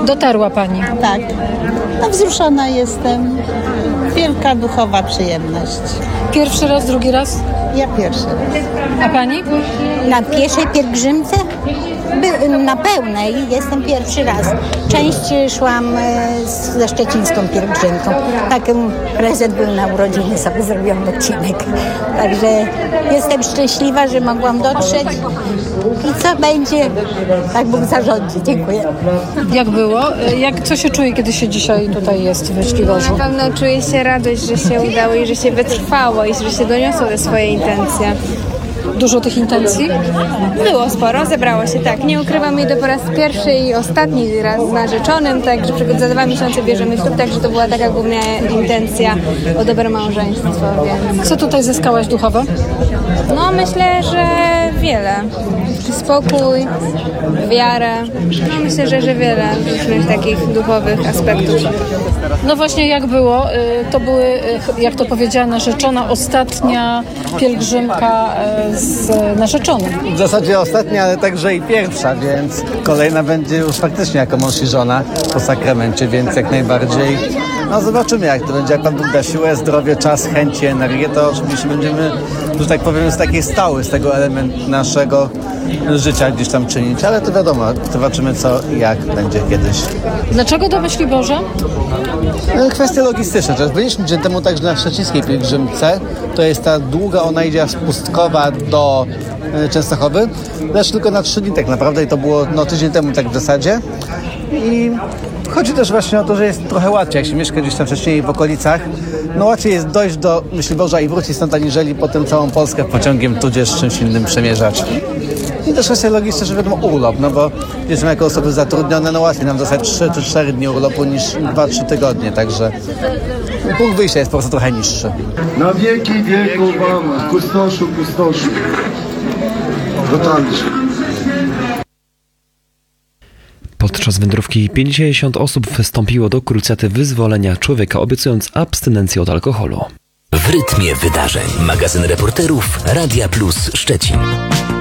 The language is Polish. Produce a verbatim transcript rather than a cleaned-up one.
Dotarła Pani. Tak. No wzruszona jestem. Wielka duchowa przyjemność. Pierwszy raz, drugi raz? Ja pierwszy raz. A Pani? Na pieszej pielgrzymce? By, na pełnej jestem pierwszy raz. Częściej szłam e, ze szczecińską pielgrzymką. Taki prezent był na urodziny, sobie zrobiłam odcinek. Także jestem szczęśliwa, że mogłam dotrzeć. I co będzie, tak Bóg zarządzi. Dziękuję. Jak było? Jak, co się czuje, kiedy się dzisiaj tutaj jest w Myśliborzu? Na pewno czuje się radość, że się udało i że się wytrwało i że się doniosło te swoje intencje. Dużo tych intencji? Było sporo, zebrało się tak. Nie ukrywam, jej to po raz pierwszy i ostatni raz z narzeczonym, także za dwa miesiące bierzemy ślub, także to była taka główna intencja o dobre małżeństwo. Więc. Co tutaj zyskałaś duchowo? No myślę, że wiele. Spokój, wiarę. No myślę, że, że wiele różnych takich duchowych aspektów. No właśnie jak było? To były, jak to powiedziała narzeczona, ostatnia pielgrzymka z narzeczonym. W zasadzie ostatnia, ale także i pierwsza, więc kolejna będzie już faktycznie jako mąż i żona po sakramencie, więc jak najbardziej. No zobaczymy, jak to będzie, jak Pan Bóg da siłę, zdrowie, czas, chęci, energię, to oczywiście będziemy, że tak powiem, z takiej stały, z tego element naszego życia gdzieś tam czynić, ale to wiadomo, zobaczymy co i jak będzie kiedyś. Dlaczego do Myśliborza? Kwestie logistyczne. Też byliśmy dzień temu także na szczecińskiej pielgrzymce. To jest ta długa, ona idzie z Pustkowa do Częstochowy. Lecz tylko na trzy dni tak naprawdę i to było no, tydzień temu tak w zasadzie. I chodzi też właśnie o to, że jest trochę łatwiej, jak się mieszka gdzieś tam wcześniej w okolicach. No łatwiej jest dojść do Myśliborza i wrócić stąd, aniżeli potem całą Polskę pociągiem tudzież czymś innym przemierzać. I też kwestia logistyczna, że wiadomo urlop, no bo jesteśmy jako osoby zatrudnione, no łatwiej nam dostać trzy czy cztery dni urlopu niż dwa trzy tygodnie, także punkt wyjścia jest po prostu trochę niższy. Na wieki wieków wam, kustoszu, kustoszu. Dotarliśmy. Podczas wędrówki pięćdziesiąt osób wystąpiło do krucjaty wyzwolenia człowieka, obiecując abstynencję od alkoholu. W rytmie wydarzeń. Magazyn reporterów Radia Plus Szczecin.